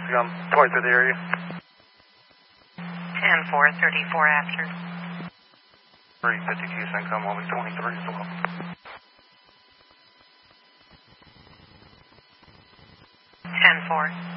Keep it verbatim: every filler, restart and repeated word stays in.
I'm twenty through the area. ten four, thirty-four after. three fifty Q Syncom, I'll be twenty-three as well. ten four.